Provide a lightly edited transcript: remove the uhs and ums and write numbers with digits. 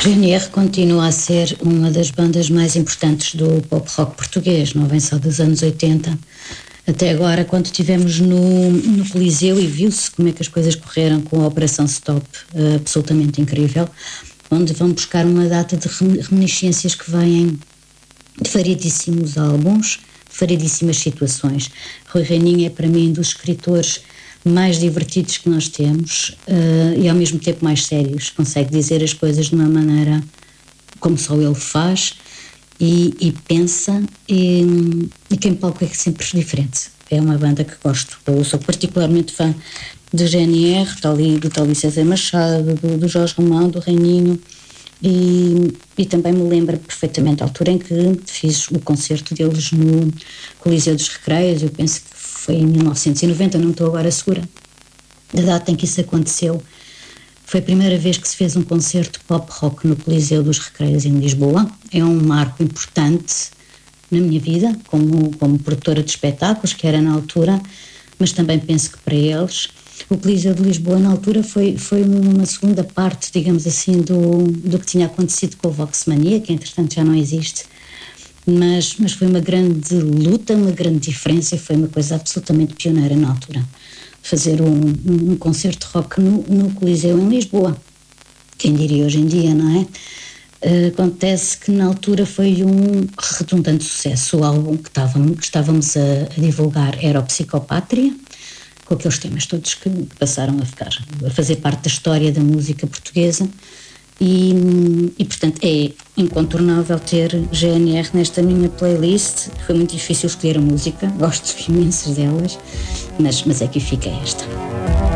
GNR continua a ser uma das bandas mais importantes do pop rock português, não vem só dos anos 80. Até agora, quando estivemos no Coliseu e viu-se como é que as coisas correram com a Operação Stop, absolutamente incrível, onde vão buscar uma data de reminiscências que vêm de variedíssimos álbuns, de variedíssimas situações. Rui Reininho é para mim um dos escritores mais divertidos que nós temos e ao mesmo tempo mais sérios. Consegue dizer as coisas de uma maneira como só ele faz e pensa e quem palco é sempre diferente. É uma banda que gosto. Eu sou particularmente fã do GNR, do Tali César Machado, do Jorge Romão, do Reininho e também me lembro perfeitamente a altura em que fiz o concerto deles no Coliseu dos Recreios. Eu penso que foi em 1990, não estou agora segura da data em que isso aconteceu. Foi a primeira vez que se fez um concerto pop rock no Coliseu dos Recreios em Lisboa. É um marco importante na minha vida como produtora de espetáculos, que era na altura, mas também penso que para eles o Coliseu de Lisboa na altura foi uma segunda parte, digamos assim, do que tinha acontecido com o Voxmania, que entretanto já não existe, mas foi uma grande luta, uma grande diferença e foi uma coisa absolutamente pioneira na altura, fazer um concerto rock no Coliseu em Lisboa. Quem diria hoje em dia, não é? Acontece que na altura foi um redundante sucesso. O álbum que estávamos a divulgar era o Psicopátria, com aqueles temas todos que passaram a fazer parte da história da música portuguesa e portanto é incontornável ter GNR nesta minha playlist. Foi muito difícil escolher a música, gosto imenso delas, mas aqui fica esta.